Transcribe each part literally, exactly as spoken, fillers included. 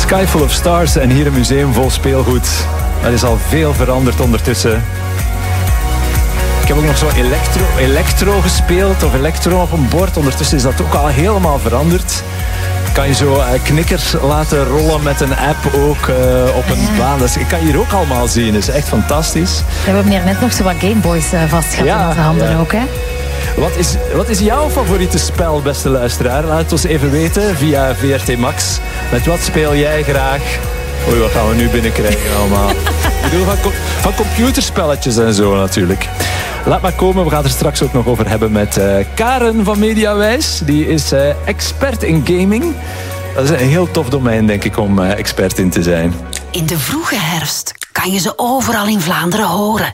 Sky Full of Stars en hier een museum vol speelgoed. Er is al veel veranderd ondertussen. Ik heb ook nog zo elektro, elektro gespeeld, of elektro op een bord. Ondertussen is dat ook al helemaal veranderd. Kan je zo uh, knikkers laten rollen met een app ook uh, op een ja. baan. Dat kan je hier ook allemaal zien. Dat is echt fantastisch. Ja, we hebben hier net nog zo wat Gameboys uh, vastgehad ja, in onze handen ja. ook, hè? Wat is, wat is jouw favoriete spel, beste luisteraar? Laat het ons even weten via V R T Max. Met wat speel jij graag? Oei, wat gaan we nu binnenkrijgen allemaal? Ik bedoel, van, van computerspelletjes en zo natuurlijk. Laat maar komen, we gaan het er straks ook nog over hebben met uh, Karen van Mediawijs. Die is uh, expert in gaming. Dat is een heel tof domein, denk ik, om uh, expert in te zijn. In de vroege herfst kan je ze overal in Vlaanderen horen.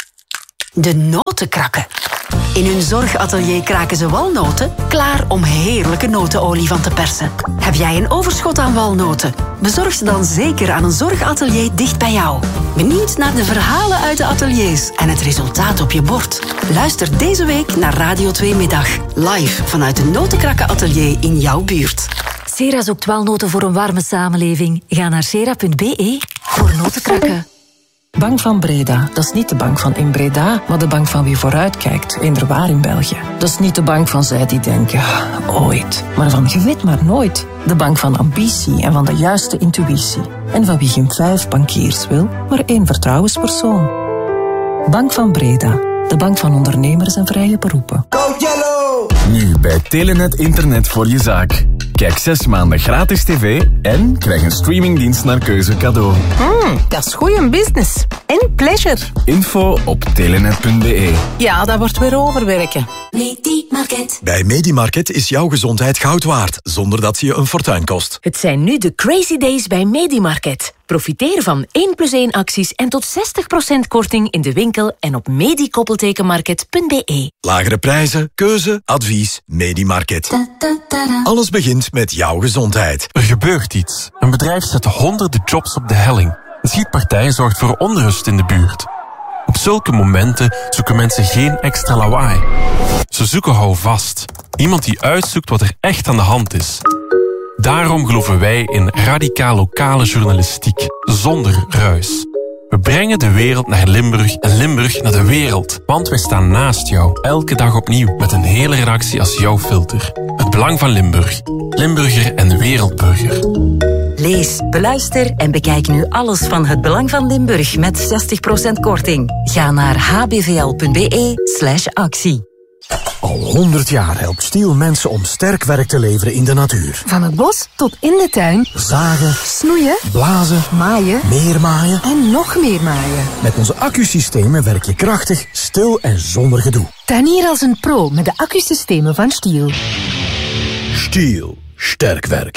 De notenkrakken. In hun zorgatelier kraken ze walnoten, klaar om heerlijke notenolie van te persen. Heb jij een overschot aan walnoten? Bezorg ze dan zeker aan een zorgatelier dicht bij jou. Benieuwd naar de verhalen uit de ateliers en het resultaat op je bord? Luister deze week naar Radio twee Middag. Live vanuit de Notenkrakkenatelier in jouw buurt. Sera zoekt walnoten voor een warme samenleving. Ga naar sera punt b e voor notenkrakken. Bank van Breda, dat is niet de bank van in Breda, maar de bank van wie vooruitkijkt, inderwaar in België. Dat is niet de bank van zij die denken, ooit, maar van je weet maar nooit. De bank van ambitie en van de juiste intuïtie. En van wie geen vijf bankiers wil, maar één vertrouwenspersoon. Bank van Breda, de bank van ondernemers en vrije beroepen. Go Yellow! Nu bij Telenet Internet voor je zaak. Kijk zes maanden gratis tv en krijg een streamingdienst naar keuze cadeau. Hmm, dat is goeie business. En pleasure. Info op telenet punt b e. Ja, dat wordt weer overwerken. Medimarket. Bij Medimarket is jouw gezondheid goud waard, zonder dat ze je een fortuin kost. Het zijn nu de Crazy Days bij Medimarket. Profiteer van één plus één acties en tot zestig procent korting in de winkel en op medikoppeltekenmarket punt b e. Lagere prijzen, keuze, advies, Medimarket. Da, da, da, da. Alles begint met jouw gezondheid. Er gebeurt iets. Een bedrijf zet honderden jobs op de helling. Een schietpartij zorgt voor onrust in de buurt. Op zulke momenten zoeken mensen geen extra lawaai. Ze zoeken houvast. Iemand die uitzoekt wat er echt aan de hand is. Daarom geloven wij in radicaal lokale journalistiek, zonder ruis. We brengen de wereld naar Limburg en Limburg naar de wereld. Want wij staan naast jou, elke dag opnieuw, met een hele redactie als jouw filter. Het belang van Limburg. Limburger en wereldburger. Lees, beluister en bekijk nu alles van Het Belang van Limburg met zestig procent korting. Ga naar h b v l punt b e slash actie. Al honderd jaar helpt Stiel mensen om sterk werk te leveren in de natuur. Van het bos tot in de tuin. Zagen, snoeien, blazen, maaien, meer maaien en nog meer maaien. Met onze accusystemen werk je krachtig, stil en zonder gedoe. Tuinier als een pro met de accusystemen van Stiel. Stiel, sterk werk.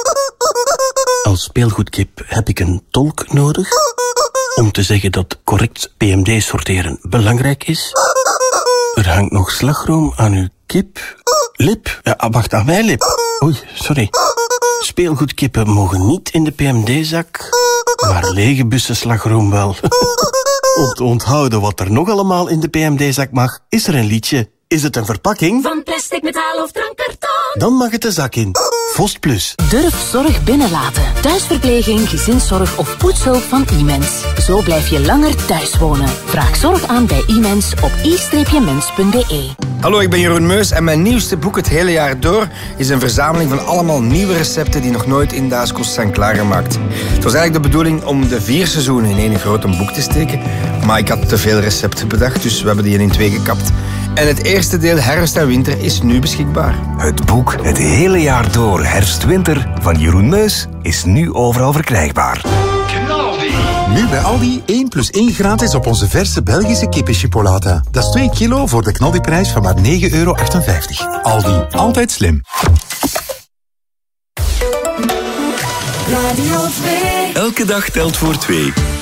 Als speelgoedkip heb ik een tolk nodig om te zeggen dat correct P M D sorteren belangrijk is. Er hangt nog slagroom aan uw kip. Lip? Ja, wacht, aan mijn lip. Oei, sorry. Speelgoedkippen mogen niet in de P M D-zak, maar lege bussen slagroom wel. Om te onthouden wat er nog allemaal in de P M D-zak mag, is er een liedje. Is het een verpakking? Van plastic, metaal of drankkarton? Dan mag het de zak in. Vost Plus. Durf zorg binnenlaten. Thuisverpleging, gezinszorg of poetshulp van iMens. Zo blijf je langer thuis wonen. Vraag zorg aan bij iMens op i mens punt b e. Hallo, ik ben Jeroen Meus en mijn nieuwste boek Het Hele Jaar Door is een verzameling van allemaal nieuwe recepten die nog nooit in Daaskost zijn klaargemaakt. Het was eigenlijk de bedoeling om de vier seizoenen in één groot boek te steken, maar ik had te veel recepten bedacht, dus we hebben die in twee gekapt. En het eerste deel Herfst en Winter is nu beschikbaar. Het boek Het Hele Jaar Door Herfst-Winter van Jeroen Meus is nu overal verkrijgbaar. Nu bij Aldi één plus één gratis op onze verse Belgische kippenchipolata. Dat is twee kilo voor de knaldiprijs van maar negen euro achtenvijftig. Aldi, altijd slim. Radio twee. Elke dag telt voor twee.